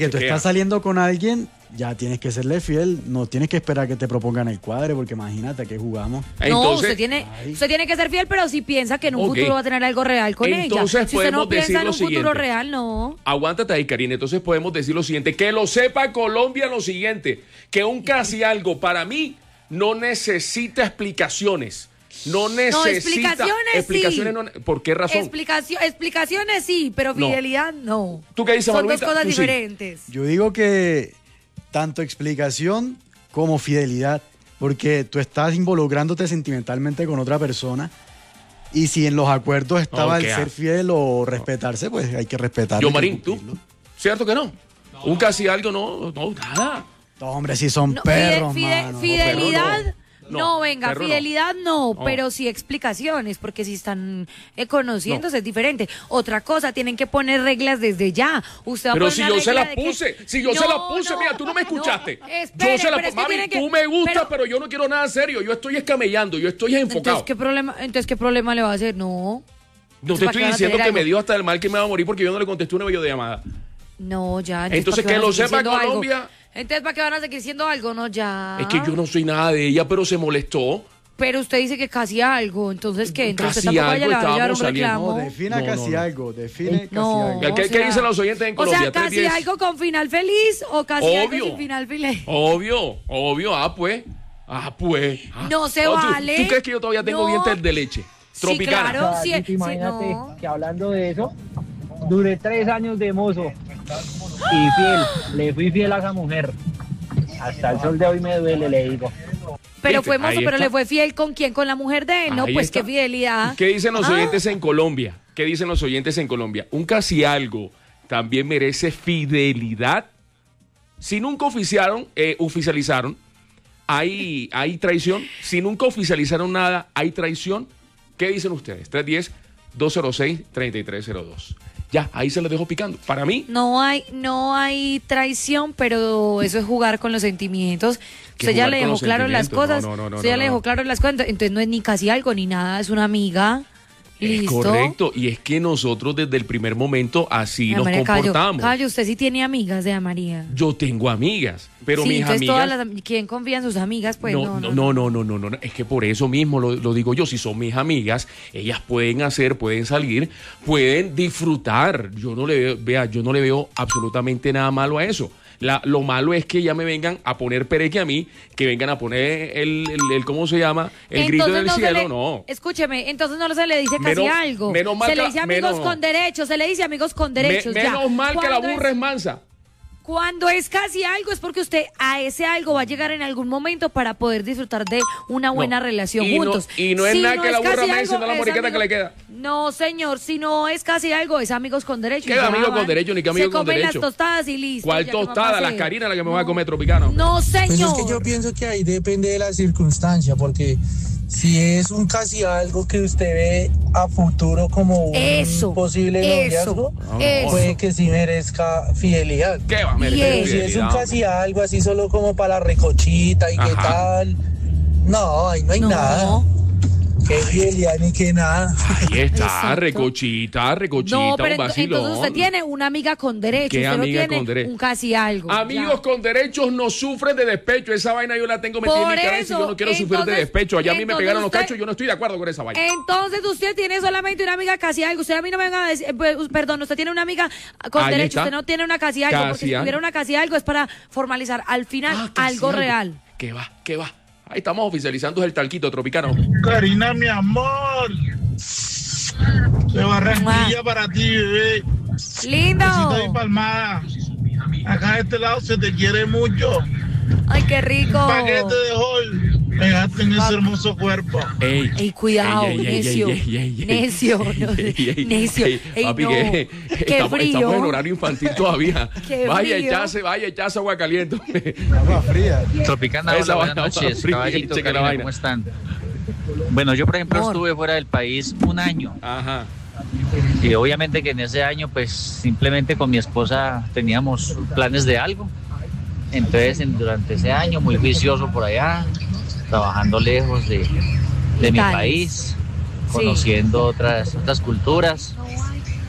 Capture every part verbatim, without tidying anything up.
que tú estás saliendo con alguien, ya tienes que serle fiel, no tienes que esperar que te propongan el cuadre, porque imagínate que jugamos. No, entonces, usted tiene, usted tiene que ser fiel, pero si piensa que en un okay. futuro va a tener algo real con entonces ella. Si usted no piensa en un siguiente. futuro real, no. Aguántate ahí, Karina. Entonces podemos decir lo siguiente, que lo sepa Colombia lo siguiente, que un casi algo para mí no necesita explicaciones. No necesita no, explicaciones, explicaciones sí. no, ¿por qué razón? Explicación, explicaciones sí, pero fidelidad no. no. ¿Tú qué dices, Son Manuelita? dos cosas Tú diferentes. Sí. Yo digo que tanto explicación como fidelidad, porque tú estás involucrándote sentimentalmente con otra persona y si en los acuerdos estaba okay. el ser fiel o respetarse, pues hay que respetarlo. Yo, Marín, ¿tú? ¿Cierto que no? no. Un casi algo no, no, nada. No, hombre, si son no, perros, fide, mano. Fidelidad... No, No, no, venga, fidelidad no, no, pero sí explicaciones, porque si están eh, conociéndose no. es diferente. Otra cosa, tienen que poner reglas desde ya. Usted va pero a si yo se las que... puse, si yo no, se las puse, no, mira, tú no me escuchaste. No, espere, yo se las puse, mami, que... tú me gustas, pero... pero yo no quiero nada serio, yo estoy escamellando, yo estoy enfocado. Entonces, ¿qué problema, entonces, ¿qué problema le va a hacer? No. No te estoy diciendo que algo? me dio hasta el mal que me va a morir porque yo no le contesté una videollamada. No, ya. Entonces, entonces que lo sepa Colombia. Algo? Entonces, ¿para qué van a seguir siendo algo? No, ya. Es que yo no soy nada de ella, pero se molestó. Pero usted dice que casi algo, entonces ¿qué? Entonces casi tampoco algo vaya a llevar un saliendo. reclamo. No, defina no, casi no, no. algo, define no, casi algo. ¿Qué, o sea, ¿Qué dicen los oyentes en Colombia? O sea, casi diez algo con final feliz o casi obvio, algo sin final feliz. Obvio, obvio, ah pues, ah pues. Ah. No se oh, vale. ¿tú, ¿Tú crees que yo todavía tengo no. dientes de leche? Tropicana. Sí, claro, o sea, sí, imagínate sí, no. que hablando de eso, duré tres años de mozo y fiel, le fui fiel a esa mujer. Hasta el sol de hoy me duele, le digo. Pero fue mozo, pero le fue fiel ¿con quién? Con la mujer de él, ¿no? Ahí pues está. Qué fidelidad. ¿Qué dicen los ah. oyentes en Colombia? ¿Qué dicen los oyentes en Colombia? Un casi algo también merece fidelidad. Si nunca oficiaron, eh, oficializaron, hay, hay traición. Si nunca oficializaron nada, hay traición. ¿Qué dicen ustedes? tres uno cero, dos cero seis, tres tres cero dos. Ya, ahí se los dejo picando. Para mí... No hay, no hay traición, pero eso es jugar con los sentimientos. Usted ya le dejó claro las cosas. No, no, no, usted ya no, le dejó no. claro las cosas. Entonces no es ni casi algo ni nada, es una amiga. Es Listo. correcto. Y es que nosotros desde el primer momento así Ana nos María, comportamos. Callo, Callo, usted sí tiene amigas de Ana María. Yo tengo amigas, pero sí, mis entonces amigas... Todas las, ¿quién confía en sus amigas? Pues no, no, no, no, no, no, no, no. Es que por eso mismo lo, lo digo yo. Si son mis amigas, ellas pueden hacer, pueden salir, pueden disfrutar. Yo no le veo, vea, yo no le veo absolutamente nada malo a eso. La, lo malo es que ya me vengan a poner pereque a mí, que vengan a poner el, el, el ¿cómo se llama? El entonces grito del no cielo, le, no. Escúcheme, entonces no se le dice casi menos, algo. Menos mal se que, le dice amigos menos, con derechos, se le dice amigos con derechos. Me, ya. menos mal que la burra es, es mansa. Cuando es casi algo es porque usted a ese algo va a llegar en algún momento para poder disfrutar de una buena no, relación y juntos. No, y no es si nada no que es la burra me algo, la moriqueta amigo, que le queda. No, señor, si no es casi algo, es amigos con derechos. ¿Qué amigos con derechos ni qué amigos con derechos? Se comen las tostadas y listo. ¿Cuál tostada? Las Carinas, la que me no. va a comer Tropicana. No, señor. Pues es que yo pienso que ahí depende de la circunstancia, porque si es un casi algo que usted ve a futuro como un eso, posible noviazgo, eso, puede eso. que sí merezca fidelidad. ¿Qué va a merecer Pero si es un casi algo así solo como para la recochita y Ajá. qué tal, no, ahí no hay no. nada. Qué fidelidad ni qué nada. Ahí está, Exacto. recochita, recochita, no, pero un vacilón. Entonces usted tiene una amiga con derechos. ¿Qué usted amiga no tiene con derechos? Un casi algo. Amigos ya. con derechos no sufren de despecho. Esa vaina yo la tengo metida Por en mi cabeza eso, y yo no quiero entonces, sufrir de despecho. Allá a mí me pegaron usted, los cachos y yo no estoy de acuerdo con esa vaina. Entonces usted tiene solamente una amiga casi algo. Usted a mí no me venga a decir, eh, pues, perdón, usted tiene una amiga con Ahí derechos. está. Usted no tiene una casi algo. Casi porque si algo. tuviera una casi algo es para formalizar al final Ah, algo, algo real. ¿Qué va? ¿Qué va? Ahí estamos oficializando el talquito Tropicano. Karina, mi amor. De Barranquilla Mua. para ti, bebé. Lindo. Besito y palmada. Acá de este lado se te quiere mucho. Ay, qué rico. Un paquete de hol. Pegaste en ese hermoso cuerpo. Ey, ey cuidado, ey, ey, necio. Ey, ey, ey, ey, necio. No, ey, ey, necio. Ey, ey, papi, no. que, Qué estamos, frío. estamos en horario infantil todavía. Qué vaya, frío. echarse, vaya, echarse agua caliente. Agua fría. Tropicana, Esa hola, buenas vaina, noches, fría, caballito, checa la Karina, vaina. ¿cómo están? Bueno, yo por ejemplo Amor. estuve fuera del país un año. Ajá. Y obviamente que en ese año pues simplemente con mi esposa teníamos planes de algo. Entonces en, durante ese año muy juicioso por allá, trabajando lejos de, de mi Tal. país, Sí. conociendo otras, otras culturas.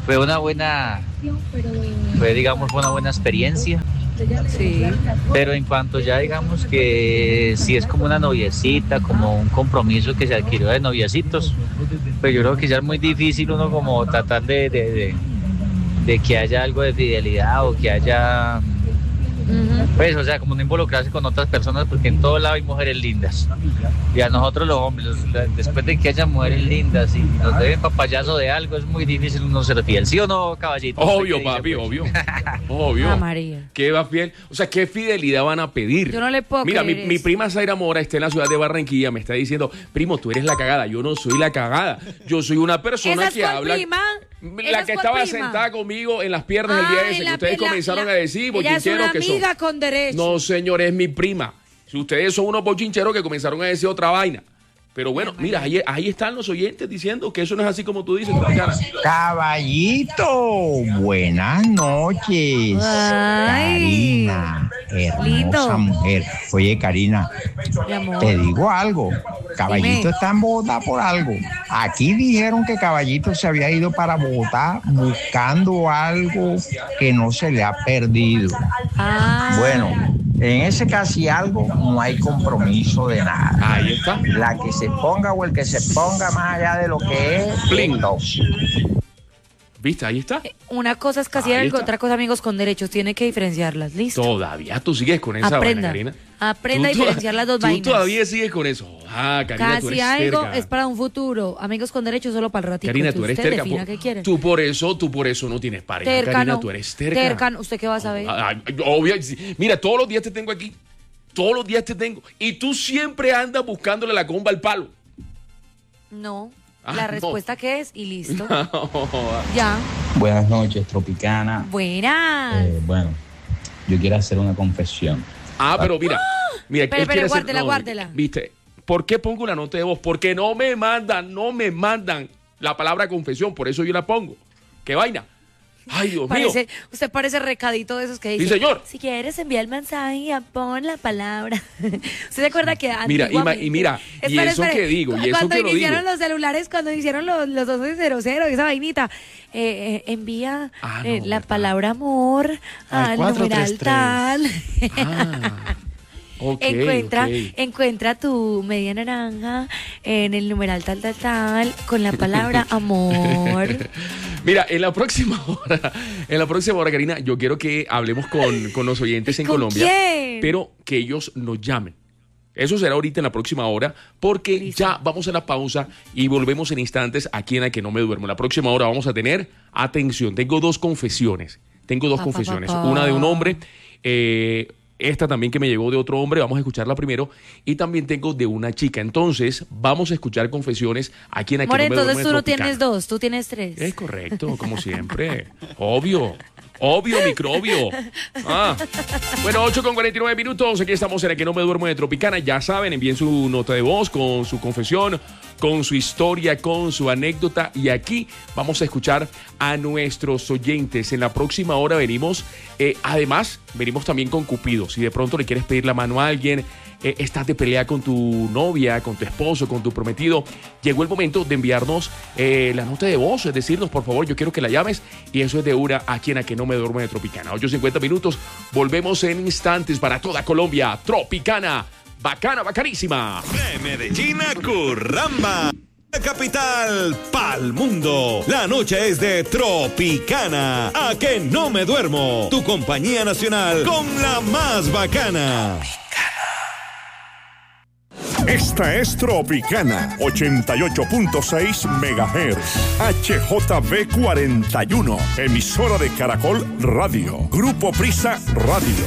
fue una buena, fue digamos una buena experiencia. Sí. Pero en cuanto ya digamos que si es como una noviecita, como un compromiso que se adquirió de noviecitos, pues yo creo que ya es muy difícil uno como tratar de, de, de, de que haya algo de fidelidad o que haya... Pues, o sea, como no involucrarse con otras personas, porque en todo lado hay mujeres lindas. Y a nosotros los hombres, los, después de que haya mujeres lindas y nos deben papayazo de algo, es muy difícil uno ser fiel. ¿Sí o no, caballito? Obvio, papi, dice, pues? obvio. Obvio. Ah, María. ¿Qué va fiel? O sea, ¿qué fidelidad van a pedir? Yo no le puedo Mira, mi, creer mi eso. prima Zaira Mora está en la ciudad de Barranquilla, me está diciendo, primo, tú eres la cagada. Yo no soy la cagada. Yo soy una persona ¿Esa es que cuál habla... prima? La que estaba prima? sentada conmigo en las piernas el Ah, día en ese, que la- ustedes en la- comenzaron la- a decir, ella es bochincheros una que son. amiga con derecho. No, señor, es mi prima. Si ustedes son unos bochincheros que comenzaron a decir otra vaina. Pero bueno, mira, ahí, ahí están los oyentes diciendo que eso no es así como tú dices, Tropicana. Caballito, buenas noches. Ay, Karina, hermosa lindo. mujer. Oye, Karina, Mi amor. te digo algo. Caballito Dime. está en Bogotá por algo. Aquí dijeron que Caballito se había ido para Bogotá buscando algo que no se le ha perdido. Ah. Bueno, en ese casi algo no hay compromiso de nada. Ahí está. La que se ponga o el que se ponga más allá de lo que es, Bling. lindo. ¿Viste? Ahí está. Una cosa es casi Ahí algo, está. otra cosa amigos con derechos. Tiene que diferenciarlas. Listo. Todavía tú sigues con esa Aprenda. vaina, Karina. Aprenda a Tú toda- diferenciar las dos tú vainas. todavía sigues con eso. Ah, Karina, tú Casi eres algo terca. es para un futuro. Amigos con derechos solo para el ratito. Karina, tú Entonces, eres usted terca. defina por- qué quiere. Tú por eso, tú por eso no tienes pareja. Terca Karina, no. tú eres terca. Terca no. ¿Usted qué va a saber? Ay, obvio, sí. Mira, todos los días te tengo aquí. Todos los días te tengo. Y tú siempre andas buscándole la comba al palo. No. Ah, La no. respuesta que es y listo. Ya. Buenas noches, Tropicana. Buenas. Eh, bueno, yo quiero hacer una confesión. Ah, pero mira. Mira, Espere, él quiere espere, hacer- guárdela, guárdela. ¿Viste? ¿Por qué pongo la nota de voz? Porque no me mandan, no me mandan la palabra confesión. Por eso yo la pongo. ¿Qué vaina? Ay, Dios Parece, mío. usted parece recadito de esos que dice. Sí, señor. Si quieres enviar el mensaje, pon la palabra. ¿Usted se acuerda que Mira, y ma- antiguamente- y mira, y Espere, eso espere. que digo, y eso cuando que lo iniciaron digo. los celulares, cuando hicieron los, los dos cero cero y esa vainita, eh, eh, envía Ah, eh, no, la verdad. palabra amor Al al cuatro numeral tres tres. tal. Ah, ok, encuentra, ok. encuentra tu media naranja en el numeral tal, tal, tal, con la palabra amor. Mira, en la próxima hora, en la próxima hora, Karina, yo quiero que hablemos con, con los oyentes en ¿Con Colombia, quién? pero que ellos nos llamen. Eso será ahorita en la próxima hora, porque Listo. ya vamos a la pausa y volvemos en instantes aquí en La Que No Me Duermo. En la próxima hora vamos a tener, atención, tengo dos confesiones. Tengo dos Pa, pa, confesiones. pa, pa. Una de un hombre, eh, esta también que me llegó de otro hombre, vamos a escucharla primero. Y también tengo de una chica. Entonces, vamos a escuchar confesiones aquí en La Que More, No Me Duermo. entonces de tú no Tropicana. tienes dos, tú tienes tres. Es correcto, como siempre. Obvio. Obvio, microbio. Ah. Bueno, ocho con cuarenta y nueve minutos. Aquí estamos en La Que No Me Duermo de Tropicana. Ya saben, envíen su nota de voz con su confesión, con su historia, con su anécdota. Y aquí vamos a escuchar a nuestros oyentes. En la próxima hora venimos, eh, además, venimos también con Cupido. Si de pronto le quieres pedir la mano a alguien, eh, estás de pelea con tu novia, con tu esposo, con tu prometido, llegó el momento de enviarnos eh, la nota de voz, es decirnos, por favor, yo quiero que la llames, y eso es de una aquí en La Que No Me Duermo de Tropicana. ocho cincuenta minutos, volvemos en instantes para toda Colombia. Tropicana, bacana, bacanísima. De Medellín a Curramba. La capital pa'l mundo. La noche es de Tropicana. A Que No Me Duermo. Tu compañía nacional con la más bacana. Esta es Tropicana, ochenta y ocho punto seis megahertz, H J B cuarenta y uno, emisora de Caracol Radio, Grupo Prisa Radio.